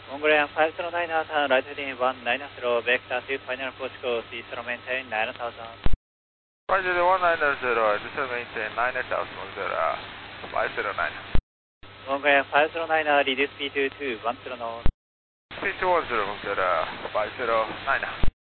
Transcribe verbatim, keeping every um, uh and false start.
Mongolian five zero nine, turn right heading one nine zero, vector to final approach course, east maintain nine thousand. Roger, one nine zero, east maintain nine thousand, five zero nine. Mongolian five zero nine, reduce speed to two one zero knots. Speed to one zero, five zero nine.